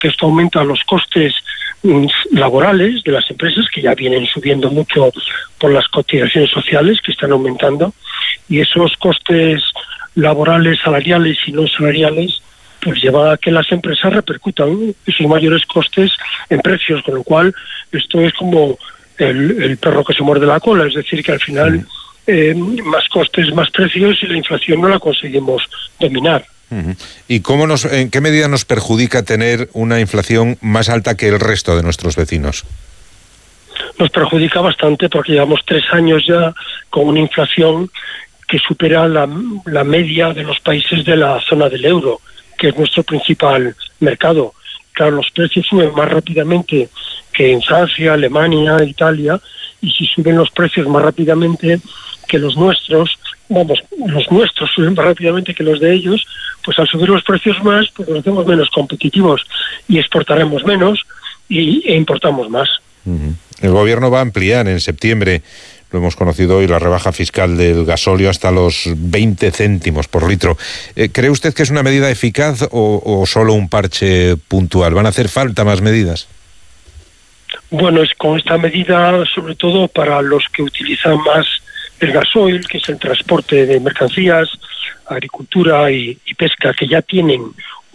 que esto aumenta los costes laborales de las empresas, que ya vienen subiendo mucho por las cotizaciones sociales que están aumentando, y esos costes laborales, salariales y no salariales, pues lleva a que las empresas repercutan esos mayores costes en precios, con lo cual esto es como el perro que se muerde la cola, es decir, que al final más costes, más precios, y la inflación no la conseguimos dominar. ¿Y en qué medida nos perjudica tener una inflación más alta que el resto de nuestros vecinos? Nos perjudica bastante porque llevamos 3 años ya con una inflación que supera la media de los países de la zona del euro, que es nuestro principal mercado. Claro, los precios suben más rápidamente que en Francia, Alemania, Italia, y si suben los precios más rápidamente que los nuestros, los nuestros suben más rápidamente que los de ellos, pues al subir los precios más, pues nos hacemos menos competitivos y exportaremos menos e importamos más. El gobierno va a ampliar en septiembre, lo hemos conocido hoy, la rebaja fiscal del gasóleo hasta los 20 céntimos por litro. ¿Cree usted que es una medida eficaz o solo un parche puntual? ¿Van a hacer falta más medidas? Bueno, es con esta medida, sobre todo para los que utilizan más el gasoil, que es el transporte de mercancías, agricultura y pesca, que ya tienen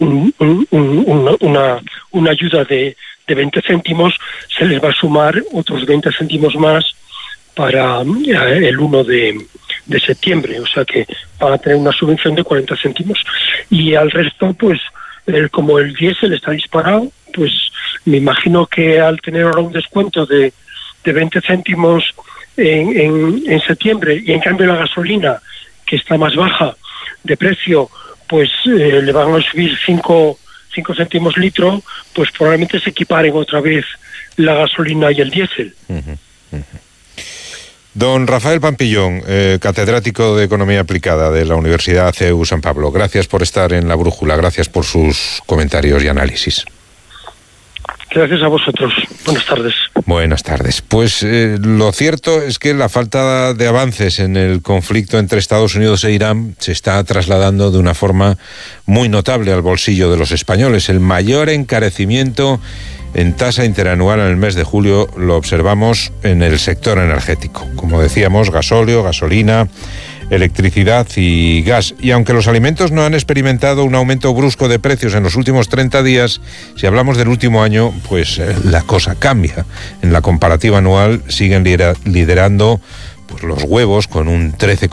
una ayuda de 20 céntimos, se les va a sumar otros 20 céntimos más para el 1 de septiembre, o sea que van a tener una subvención de 40 céntimos. Y al resto, pues, como el diésel está disparado, pues me imagino que al tener ahora un descuento de 20 céntimos en septiembre, y en cambio la gasolina, que está más baja de precio, pues le van a subir 5 céntimos litro, pues probablemente se equiparen otra vez la gasolina y el diésel. Don Rafael Pampillón, catedrático de Economía Aplicada de la Universidad CEU San Pablo, gracias por estar en La Brújula, gracias por sus comentarios y análisis. Gracias a vosotros. Buenas tardes. Buenas tardes. Pues lo cierto es que la falta de avances en el conflicto entre Estados Unidos e Irán se está trasladando de una forma muy notable al bolsillo de los españoles. El mayor encarecimiento en tasa interanual en el mes de julio lo observamos en el sector energético. Como decíamos, gasóleo, gasolina, electricidad y gas. Y aunque los alimentos no han experimentado un aumento brusco de precios en los últimos 30 días, si hablamos del último año, pues la cosa cambia. En la comparativa anual siguen liderando pues los huevos con un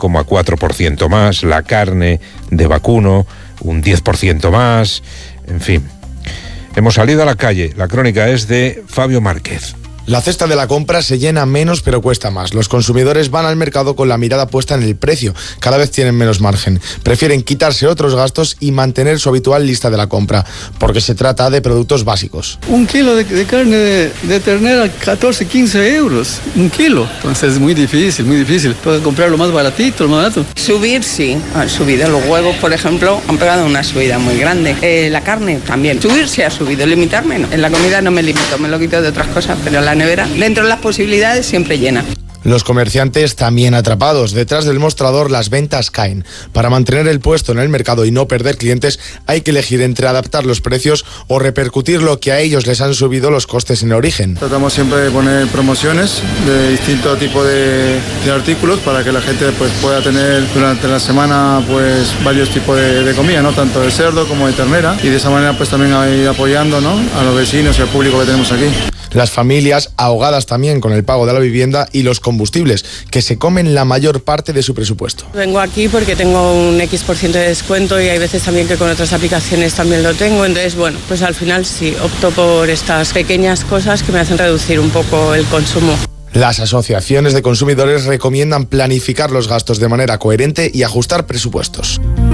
13,4% más, la carne de vacuno un 10% más, en fin. Hemos salido a la calle. La crónica es de Fabio Márquez. La cesta de la compra se llena menos pero cuesta más. Los consumidores van al mercado con la mirada puesta en el precio. Cada vez tienen menos margen. Prefieren quitarse otros gastos y mantener su habitual lista de la compra, porque se trata de productos básicos. Un kilo de carne de ternera, 14, 15 euros. Un kilo. Entonces es muy difícil. Pueden comprar lo más baratito, lo más barato. Subir sí, han subido. Los huevos, por ejemplo, han pegado una subida muy grande. La carne también. Subir sí ha subido, limitarme no. En la comida no me limito, me lo quito de otras cosas, pero la nevera, dentro de las posibilidades, siempre llena. Los comerciantes también atrapados. Detrás del mostrador las ventas caen. Para mantener el puesto en el mercado y no perder clientes, hay que elegir entre adaptar los precios o repercutir lo que a ellos les han subido los costes en origen. Tratamos siempre de poner promociones de distinto tipo de artículos para que la gente pues pueda tener durante la semana pues varios tipos de comida, ¿no? Tanto de cerdo como de ternera, y de esa manera pues también a ir apoyando, ¿no?, a los vecinos y al público que tenemos aquí. Las familias ahogadas también con el pago de la vivienda y los combustibles, que se comen la mayor parte de su presupuesto. Vengo aquí porque tengo un X% de descuento y hay veces también que con otras aplicaciones también lo tengo. Entonces, bueno, pues al final sí, opto por estas pequeñas cosas que me hacen reducir un poco el consumo. Las asociaciones de consumidores recomiendan planificar los gastos de manera coherente y ajustar presupuestos.